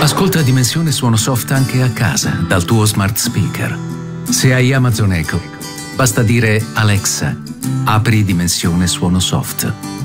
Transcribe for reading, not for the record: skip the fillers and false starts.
Ascolta Dimensione Suono Soft anche a casa, dal tuo smart speaker. Se hai Amazon Echo, basta dire Alexa, apri Dimensione Suono Soft.